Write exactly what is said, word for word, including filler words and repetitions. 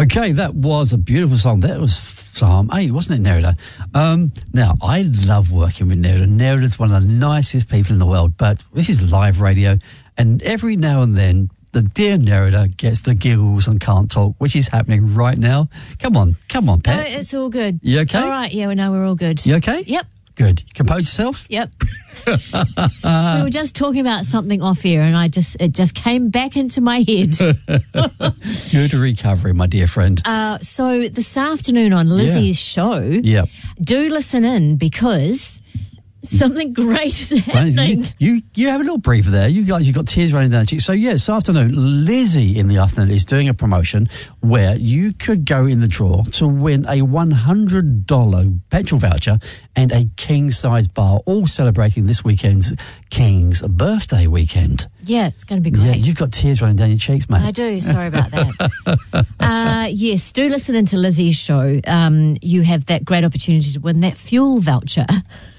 Okay, that was a beautiful song. That was Psalm eight, wasn't it, Nerida? Um, now, I love working with Nerida. Nerida's one of the nicest people in the world, but this is live radio, and every now and then, the dear Nerida gets the giggles and can't talk, which is happening right now. Come on, come on, Pat. No, it's all good. You okay? All right, yeah, we know we're all good. You okay? Yep. Good. Compose yourself? Yep. We were just talking about something off air, and I just it just came back into my head. Good recovery, my dear friend. Uh, so this afternoon on Lizzie's show, Yep. do listen in because something great is happening. You, you you have a little breather there. You guys, you've got tears running down your cheeks. So, yeah, this afternoon, Lizzie in the afternoon is doing a promotion where you could go in the draw to win a one hundred dollars petrol voucher and a king-size bar, all celebrating this weekend's King's birthday weekend. Yeah, it's going to be great. Yeah, you've got tears running down your cheeks, mate. I do. Sorry about that. uh, yes, do listen into Lizzie's show. Um, you have that great opportunity to win that fuel voucher